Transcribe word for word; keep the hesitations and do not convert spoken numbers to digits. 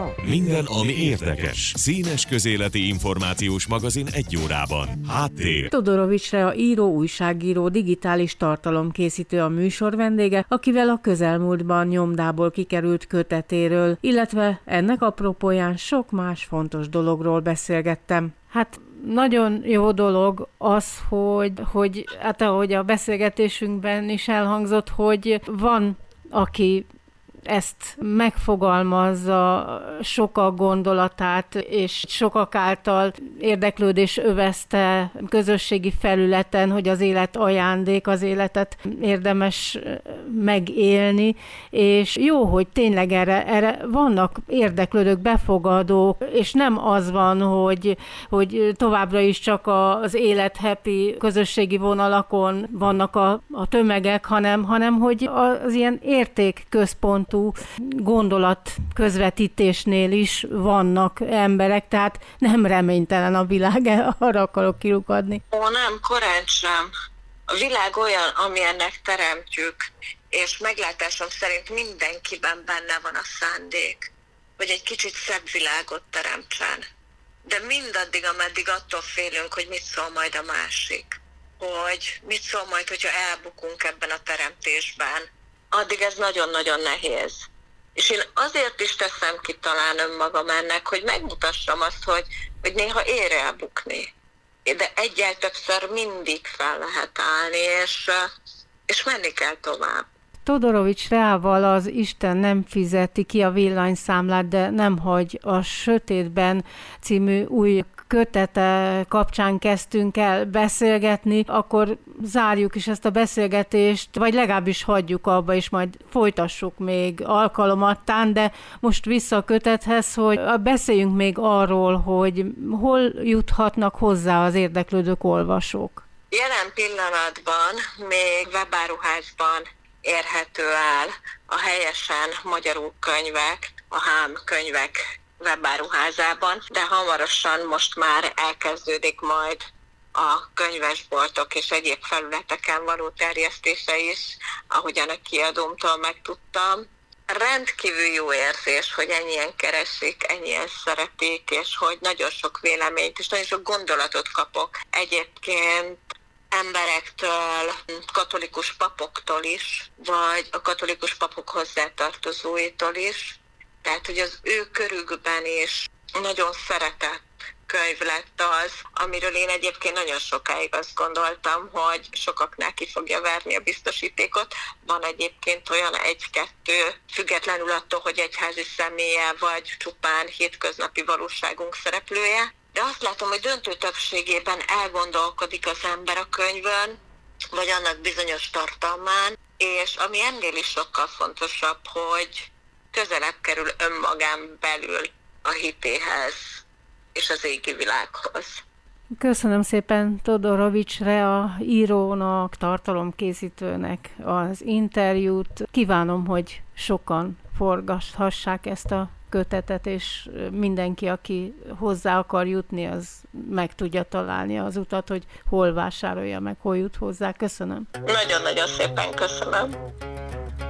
Minden, ami érdekes. Színes közéleti információs magazin egy órában. Háttér. Todorovics Rea író, újságíró, digitális tartalomkészítő a műsor vendége, akivel a közelmúltban nyomdából kikerült kötetéről, illetve ennek apropóján sok más fontos dologról beszélgettem. Hát nagyon jó dolog az, hogy, hogy hát ahogy a beszélgetésünkben is elhangzott, hogy van, aki ezt megfogalmazza, sokak gondolatát, és sokak által érdeklődés övezte közösségi felületen, hogy az élet ajándék, az életet érdemes megélni, és jó, hogy tényleg erre, erre vannak érdeklődők, befogadók, és nem az van, hogy, hogy továbbra is csak az élet happy közösségi vonalakon vannak a, a tömegek, hanem, hanem hogy az ilyen értékközpont gondolat közvetítésnél is vannak emberek, tehát nem reménytelen a világ, arra akarok kilukadni. Ó, nem, korán sem. A világ olyan, amilyennek teremtjük, és meglátásom szerint mindenkiben benne van a szándék, hogy egy kicsit szebb világot teremtsen. De mindaddig, ameddig attól félünk, hogy mit szól majd a másik, hogy mit szól majd, hogyha elbukunk ebben a teremtésben, addig ez nagyon-nagyon nehéz. És én azért is teszem ki talán önmagam ennek, hogy megmutassam azt, hogy, hogy néha ér elbukni. De egyel többször mindig fel lehet állni, és, és menni kell tovább. Todorovics Reával az Isten nem fizeti ki a villanyszámlát, de nem hagy a sötétben című új kötete kapcsán kezdtünk el beszélgetni, akkor zárjuk is ezt a beszélgetést, vagy legalábbis hagyjuk abba, és majd folytassuk még alkalomattán, de most vissza a kötethez, hogy beszéljünk még arról, hogy hol juthatnak hozzá az érdeklődők, olvasók. Jelen pillanatban még webáruházban érhető el a Helyesen Magyarul Könyvek, a Hám Könyvek webáruházában, de hamarosan most már elkezdődik majd a könyvesboltok és egyéb felületeken való terjesztése is, ahogyan a kiadómtól megtudtam. Rendkívül jó érzés, hogy ennyien keresik, ennyien szeretik, és hogy nagyon sok véleményt és nagyon sok gondolatot kapok egyébként emberektől, katolikus papoktól is, vagy a katolikus papok hozzátartozóitól is. Tehát, hogy az ő körükben is nagyon szeretett könyv lett az, amiről én egyébként nagyon sokáig azt gondoltam, hogy sokaknál ki fogja verni a biztosítékot. Van egyébként olyan egy-kettő, függetlenül attól, hogy egyházi személye vagy csupán hétköznapi valóságunk szereplője. De azt látom, hogy döntő többségében elgondolkodik az ember a könyvön, vagy annak bizonyos tartalmán, és ami ennél is sokkal fontosabb, hogy közelebb kerül önmagán belül a hitéhez és az égi világhoz. Köszönöm szépen Todorovics Rea írónak, tartalomkészítőnek az interjút. Kívánom, hogy sokan forgathassák ezt a kötetet, és mindenki, aki hozzá akar jutni, az meg tudja találni az utat, hogy hol vásárolja meg, hol jut hozzá. Köszönöm. Nagyon-nagyon szépen köszönöm.